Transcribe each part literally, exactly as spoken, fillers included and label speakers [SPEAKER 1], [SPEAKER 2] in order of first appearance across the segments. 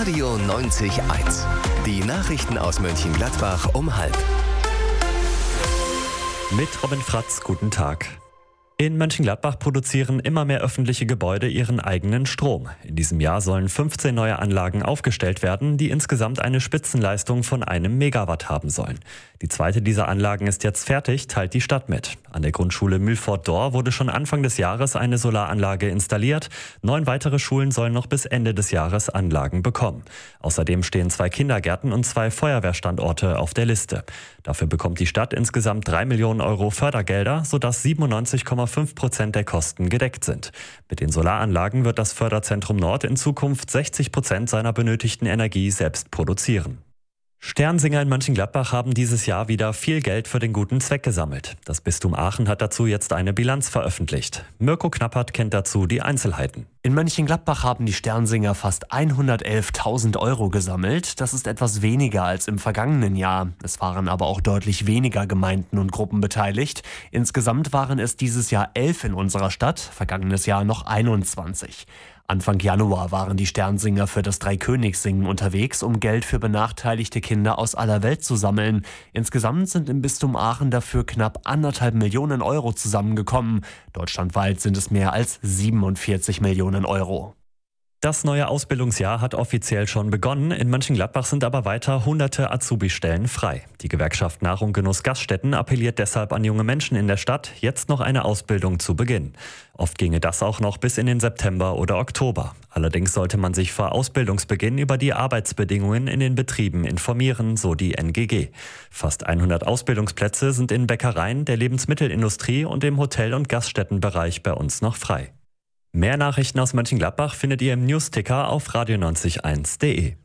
[SPEAKER 1] Radio neunzig eins. Die Nachrichten aus Mönchengladbach um halb.
[SPEAKER 2] Mit Robin Fratz, guten Tag. In Mönchengladbach produzieren immer mehr öffentliche Gebäude ihren eigenen Strom. In diesem Jahr sollen fünfzehn neue Anlagen aufgestellt werden, die insgesamt eine Spitzenleistung von einem Megawatt haben sollen. Die zweite dieser Anlagen ist jetzt fertig, teilt die Stadt mit. An der Grundschule Mühlfort-Dor wurde schon Anfang des Jahres eine Solaranlage installiert. Neun weitere Schulen sollen noch bis Ende des Jahres Anlagen bekommen. Außerdem stehen zwei Kindergärten und zwei Feuerwehrstandorte auf der Liste. Dafür bekommt die Stadt insgesamt drei Millionen Euro Fördergelder, sodass siebenundneunzig Komma fünf Prozent der Kosten gedeckt sind. Mit den Solaranlagen wird das Förderzentrum Nord in Zukunft sechzig Prozent seiner benötigten Energie selbst produzieren. Sternsinger in Mönchengladbach haben dieses Jahr wieder viel Geld für den guten Zweck gesammelt. Das Bistum Aachen hat dazu jetzt eine Bilanz veröffentlicht. Mirko Knappert kennt dazu die Einzelheiten.
[SPEAKER 3] In Mönchengladbach haben die Sternsinger fast hundertelftausend Euro gesammelt. Das ist etwas weniger als im vergangenen Jahr. Es waren aber auch deutlich weniger Gemeinden und Gruppen beteiligt. Insgesamt waren es dieses Jahr elf in unserer Stadt, vergangenes Jahr noch einundzwanzig. Anfang Januar waren die Sternsinger für das Dreikönigssingen unterwegs, um Geld für benachteiligte Kinder aus aller Welt zu sammeln. Insgesamt sind im Bistum Aachen dafür knapp anderthalb Millionen Euro zusammengekommen. Deutschlandweit sind es mehr als siebenundvierzig Millionen Euro.
[SPEAKER 2] Das neue Ausbildungsjahr hat offiziell schon begonnen. In Mönchengladbach sind aber weiter hunderte Azubi-Stellen frei. Die Gewerkschaft Nahrung Genuss Gaststätten appelliert deshalb an junge Menschen in der Stadt, jetzt noch eine Ausbildung zu beginnen. Oft ginge das auch noch bis in den September oder Oktober. Allerdings sollte man sich vor Ausbildungsbeginn über die Arbeitsbedingungen in den Betrieben informieren, so die N G G. Fast hundert Ausbildungsplätze sind in Bäckereien, der Lebensmittelindustrie und im Hotel- und Gaststättenbereich bei uns noch frei. Mehr Nachrichten aus Mönchengladbach findet ihr im Newsticker auf radio neunzig eins punkt de.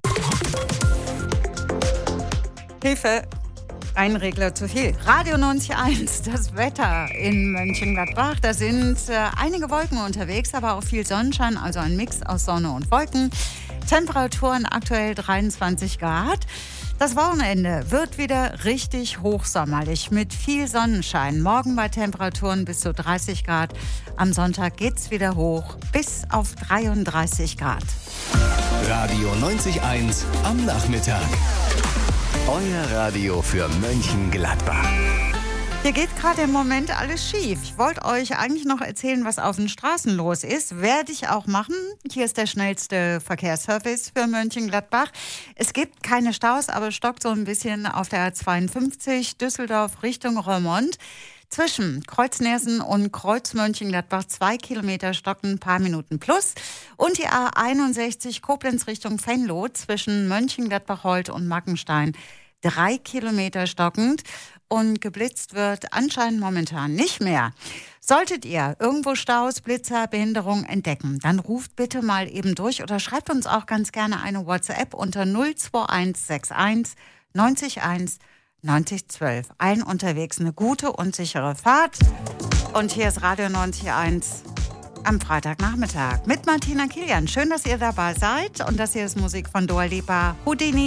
[SPEAKER 4] Hilfe! Ein Regler zu viel. Radio neunzig Komma eins, das Wetter in Mönchengladbach. Da sind äh, einige Wolken unterwegs, aber auch viel Sonnenschein, also ein Mix aus Sonne und Wolken. Temperaturen aktuell dreiundzwanzig Grad. Das Wochenende wird wieder richtig hochsommerlich mit viel Sonnenschein. Morgen bei Temperaturen bis zu dreißig Grad. Am Sonntag geht's wieder hoch bis auf dreiunddreißig Grad.
[SPEAKER 1] Radio neunzig Komma eins am Nachmittag. Euer Radio für Mönchengladbach.
[SPEAKER 4] Hier geht gerade im Moment alles schief. Ich wollte euch eigentlich noch erzählen, was auf den Straßen los ist. Werde ich auch machen. Hier ist der schnellste Verkehrsservice für Mönchengladbach. Es gibt keine Staus, aber es stockt so ein bisschen auf der A zweiundfünfzig Düsseldorf Richtung Roermond. Zwischen Kreuz-Nersen und Kreuz-Mönchengladbach zwei Kilometer stocken, ein paar Minuten plus. Und die A einundsechzig Koblenz Richtung Venlo zwischen Mönchengladbach-Holt und Mackenstein drei Kilometer stockend. Und geblitzt wird anscheinend momentan nicht mehr. Solltet ihr irgendwo Staus, Blitzer, Behinderung entdecken, dann ruft bitte mal eben durch oder schreibt uns auch ganz gerne eine WhatsApp unter null zwei eins sechs eins neunzig eins neunzig zwölf. Allen unterwegs eine gute und sichere Fahrt. Und hier ist Radio neunzig Komma eins am Freitagnachmittag mit Martina Kilian. Schön, dass ihr dabei seid und das hier ist Musik von Dua Lipa, Houdini.